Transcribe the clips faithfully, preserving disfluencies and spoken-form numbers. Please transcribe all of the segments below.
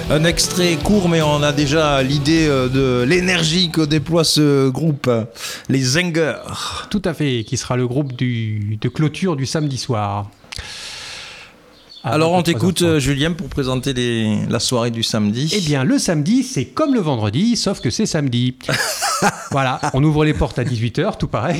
Un extrait court, mais on a déjà l'idée de l'énergie que déploie ce groupe, les Zingers. Tout à fait, qui sera le groupe du, de clôture du samedi soir. Alors on t'écoute euh, Julien pour présenter les, la soirée du samedi. Eh bien le samedi c'est comme le vendredi sauf que c'est samedi. Voilà, on ouvre les portes à dix-huit heures, tout pareil.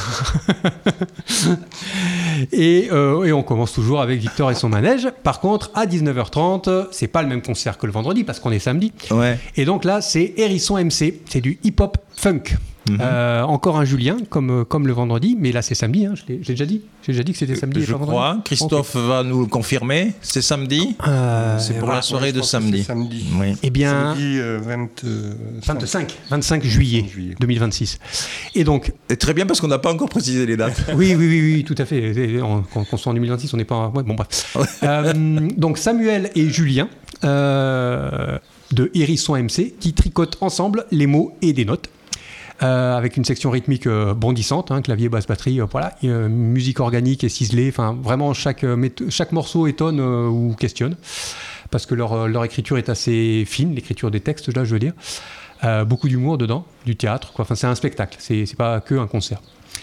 et, euh, et on commence toujours avec Victor et son manège. Par contre à dix-neuf heures trente c'est pas le même concert que le vendredi parce qu'on est samedi. Ouais. Et donc là c'est Hérisson M C, c'est du hip-hop funk. Mmh. Euh, encore un Julien comme, comme le vendredi, mais là c'est samedi, hein, je l'ai, j'ai déjà dit j'ai déjà dit que c'était samedi je et pas crois, vendredi. Christophe okay. va nous le confirmer, c'est samedi euh, c'est pour voilà, la soirée ouais, de samedi, samedi. Oui. Eh bien, samedi euh, vingt-cinq vingt-cinq juillet deux mille vingt-six. Et donc et très bien parce qu'on n'a pas encore précisé les dates. oui, oui, oui, oui, tout à fait. Quand on soit en deux mille vingt-six, on n'est pas... Ouais, bon, bref. euh, donc Samuel et Julien euh, de Hérisson M C qui tricotent ensemble les mots et des notes. Euh, avec une section rythmique euh, bondissante, hein, clavier, basse, batterie, euh, voilà, et, euh, musique organique et ciselée. Enfin, vraiment, chaque, euh, méth- chaque morceau étonne euh, ou questionne, parce que leur, leur écriture est assez fine, l'écriture des textes, là, je veux dire. Euh, beaucoup d'humour dedans, du théâtre, quoi. Enfin, c'est un spectacle, c'est, c'est pas que un concert.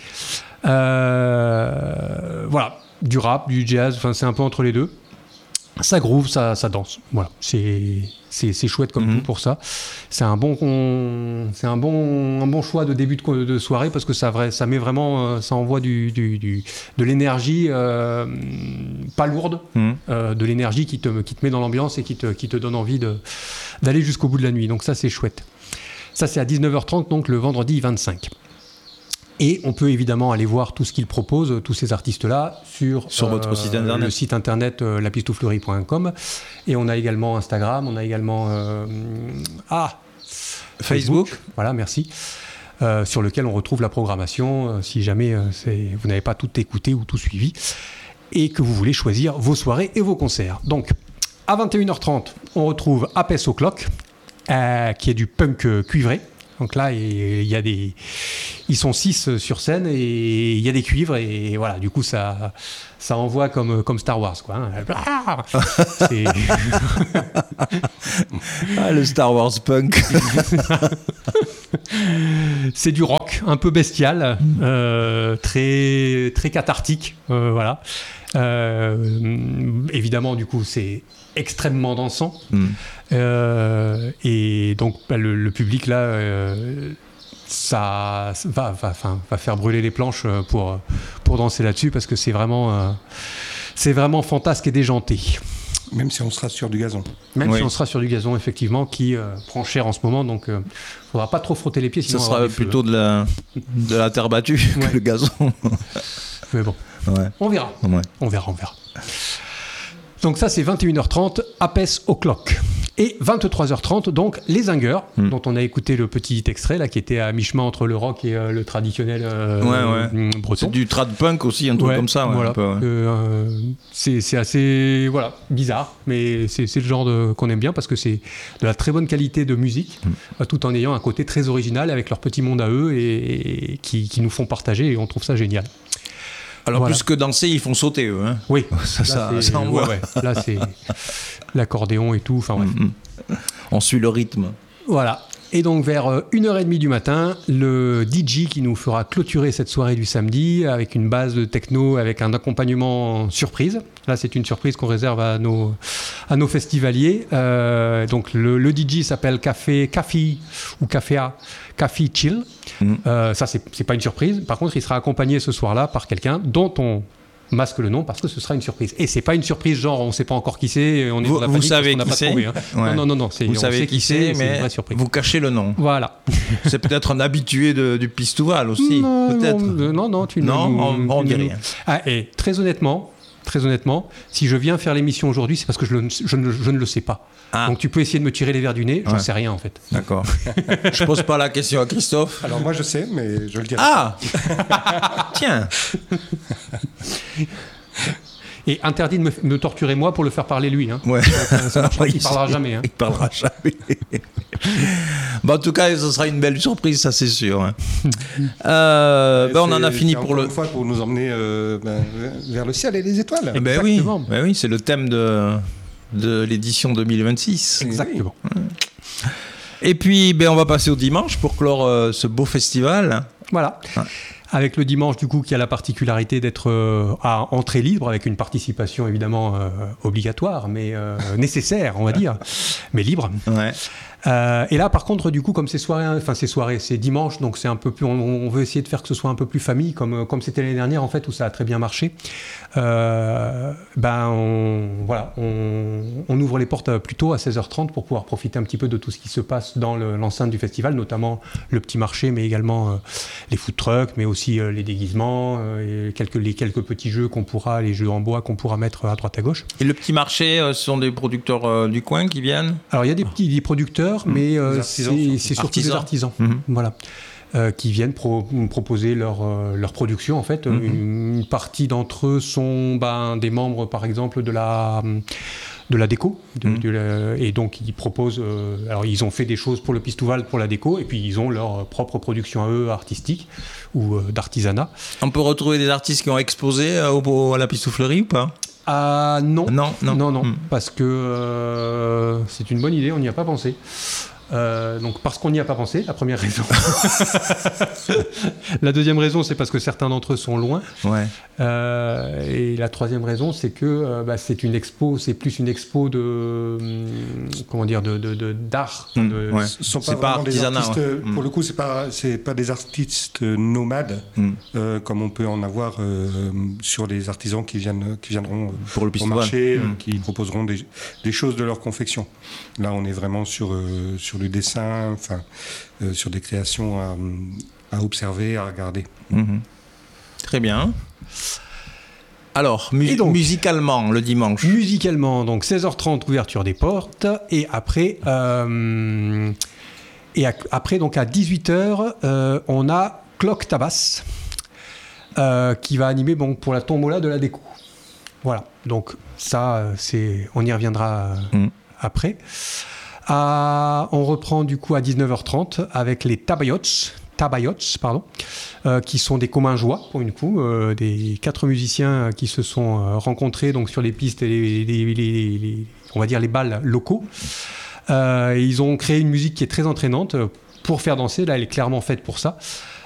Euh, voilà, du rap, du jazz, enfin, c'est un peu entre les deux. Ça groove, ça, ça danse. Voilà, c'est, c'est, c'est chouette comme mm-hmm. tout pour ça. C'est un bon, c'est un bon, un bon choix de début de, de soirée parce que ça, ça met vraiment, ça envoie du, du, du, de l'énergie euh, pas lourde, mm-hmm. euh, de l'énergie qui te, qui te met dans l'ambiance et qui te, qui te donne envie de, d'aller jusqu'au bout de la nuit. Donc ça, c'est chouette. Ça, c'est à dix-neuf heures trente, donc le vendredi vingt-cinq. Et on peut évidemment aller voir tout ce qu'ils proposent, tous ces artistes-là, sur, sur euh, votre site internet. Le site internet euh, lapistoufleurie point com. Et on a également Instagram, on a également euh, ah, Facebook. Facebook. Voilà, merci. Euh, sur lequel on retrouve la programmation, euh, si jamais euh, c'est, vous n'avez pas tout écouté ou tout suivi, et que vous voulez choisir vos soirées et vos concerts. Donc, à vingt et une heures trente, on retrouve Apes O'Clock, euh, qui est du punk euh, cuivré. Donc là, il y a des, ils sont six sur scène et il y a des cuivres et voilà. Du coup, ça, ça envoie comme comme Star Wars, quoi. Hein. C'est... ah, le Star Wars punk. C'est du rock, un peu bestial, euh, très très cathartique, euh, voilà. Euh, évidemment, du coup, c'est extrêmement dansant. Mm. Euh, et donc, bah, le, le public, là, euh, ça va, va, va faire brûler les planches pour, pour danser là-dessus parce que c'est vraiment, euh, c'est vraiment fantasque et déjanté. Même si on sera sur du gazon. Même oui. si on sera sur du gazon, effectivement, qui euh, prend cher en ce moment. Donc, il euh, ne faudra pas trop frotter les pieds. Sinon ça sera plutôt de la, de la terre battue ouais. que le gazon. Mais bon, ouais. on verra. Ouais. On verra, on verra. Donc ça, c'est vingt et une heures trente, Apes O'Clock. Et vingt-trois heures trente, donc, les Zingers, mm. dont on a écouté le petit extrait, là, qui était à mi-chemin entre le rock et euh, le traditionnel euh, ouais, ouais. breton. C'est du trad punk aussi, un truc ouais, comme ça. Ouais, voilà. un peu, ouais. euh, c'est, c'est assez voilà, bizarre, mais c'est, c'est le genre de, qu'on aime bien parce que c'est de la très bonne qualité de musique, mm. tout en ayant un côté très original avec leur petit monde à eux et, et qui, qui nous font partager et on trouve ça génial. Alors, voilà. Plus que danser, ils font sauter, eux. Hein. Oui, ça, ça, c'est, ça envoie. Ouais, ouais. Là, c'est l'accordéon et tout. Enfin, bref. Mm-hmm. On suit le rythme. Voilà. Et donc, vers une heure trente du matin, le D J qui nous fera clôturer cette soirée du samedi avec une base de techno, avec un accompagnement surprise. Là, c'est une surprise qu'on réserve à nos, à nos festivaliers. Euh, donc, le, le D J s'appelle Café, Café ou Café A, Café Chill. Mmh. Euh, ça, c'est, c'est pas une surprise. Par contre, il sera accompagné ce soir-là par quelqu'un dont on masque le nom parce que ce sera une surprise. Et c'est pas une surprise genre on ne sait pas encore qui c'est, on est vous, dans la vous panique savez parce qu'on qui n'a pas c'est trouvé. Hein. Ouais. Non, non, non, c'est, vous on savez sait qui qui c'est, c'est, c'est mais une vraie surprise. Vous cachez le nom. Voilà. C'est peut-être un habitué de, du Pistouval aussi. Non, peut-être. Non, non, non, tu non, nous, on, on tu dit nous... rien. Ah, et très honnêtement, très honnêtement, si je viens faire l'émission aujourd'hui, c'est parce que je, le, je, ne, je ne le sais pas. Ah. Donc tu peux essayer de me tirer les verres du nez, j'en ouais. sais rien en fait. D'accord. Je pose pas la question à Christophe. Alors moi je sais, mais je le dirai. Ah. Tiens. Et interdit de me, me torturer moi pour le faire parler lui. Hein. Ouais. Ça, ça marche pas, il ne parlera jamais. Hein. Il parlera jamais. Bon, en tout cas, ce sera une belle surprise, ça c'est sûr. Hein. Euh, ben, on en a fini pour le. Une fois pour nous emmener euh, ben, vers le ciel et les étoiles. Eh ben oui, ben oui, c'est le thème de de l'édition deux mille vingt-six. Exactement. Et puis, ben, on va passer au dimanche pour clore euh, ce beau festival. Voilà. Ouais. Avec le dimanche, du coup, qui a la particularité d'être euh, à entrée libre, avec une participation évidemment euh, obligatoire, mais euh, nécessaire, on va dire, mais libre. Ouais. Euh, et là, par contre, du coup, comme c'est soirée, enfin c'est soirée, c'est dimanche, donc c'est un peu plus. On, on veut essayer de faire que ce soit un peu plus famille, comme comme c'était l'année dernière en fait, où ça a très bien marché. Euh, ben, on, voilà, on, on ouvre les portes plutôt à seize heures trente pour pouvoir profiter un petit peu de tout ce qui se passe dans le, l'enceinte du festival, notamment le petit marché, mais également euh, les food trucks, mais aussi euh, les déguisements, euh, et quelques les quelques petits jeux qu'on pourra, les jeux en bois qu'on pourra mettre à droite à gauche. Et le petit marché, euh, ce sont des producteurs euh, du coin qui viennent. Alors il y a des petits des producteurs. Mais euh, c'est, c'est surtout artisans. des artisans, mmh. voilà, euh, qui viennent pro- proposer leur, euh, leur production. En fait, mmh. une, une partie d'entre eux sont ben, des membres, par exemple, de la de la déco, de, mmh. de la, et donc ils proposent. Euh, alors ils ont fait des choses pour le Pistouval, pour la déco, et puis ils ont leur propre production à eux, artistique ou euh, d'artisanat. On peut retrouver des artistes qui ont exposé euh, au, à la Pistouflerie ou pas? Ah non, non, non, non, non, mmh. parce que euh, c'est une bonne idée, on n'y a pas pensé. Euh, donc parce qu'on n'y a pas pensé, la première raison. La deuxième raison, c'est parce que certains d'entre eux sont loin. Ouais. Euh, et la troisième raison, c'est que euh, bah, c'est une expo, c'est plus une expo de comment dire, de, de, de d'art. Mmh, de, ouais. Ce sont pas c'est pas artisanat. Artistes, Ouais. Pour le coup, c'est pas c'est pas des artistes nomades mmh. euh, comme on peut en avoir euh, sur les artisans qui viennent qui viendront pour le au marché, mmh. euh, qui proposeront des, des choses de leur confection. Là, on est vraiment sur euh, sur le dessin, enfin, euh, sur des créations à, à observer, à regarder. Mmh. Très bien. Alors, mu- donc, musicalement, le dimanche. Musicalement, donc seize heures trente, ouverture des portes, et après, euh, et à, après donc à dix-huit heures, euh, on a Clock Tabasse, euh, qui va animer bon, pour la tombola de la déco. Voilà, donc ça, c'est, on y reviendra mmh. après. À, on reprend du coup à dix-neuf heures trente avec les Tabayots, Tabayots pardon, euh, qui sont des communs joie pour une coup, euh, des quatre musiciens qui se sont euh, rencontrés donc sur les pistes et les, les, les, les, les, on va dire les bals locaux. Euh, et ils ont créé une musique qui est très entraînante pour faire danser. Là, elle est clairement faite pour ça.